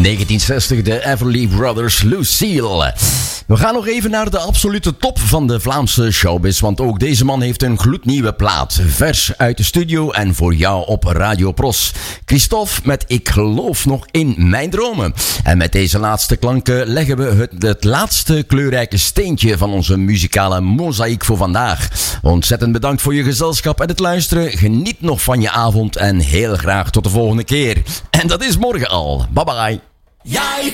1960, de Everly Brothers, Lucille. We gaan nog even naar de absolute top van de Vlaamse showbiz, want ook deze man heeft een gloednieuwe plaat. Vers uit de studio en voor jou op Radio Pros. Christophe met Ik geloof nog in mijn dromen. En met deze laatste klanken leggen we het laatste kleurrijke steentje van onze muzikale mozaïek voor vandaag. Ontzettend bedankt voor je gezelschap en het luisteren. Geniet nog van je avond en heel graag tot de volgende keer. En dat is morgen al. Bye bye. Ja,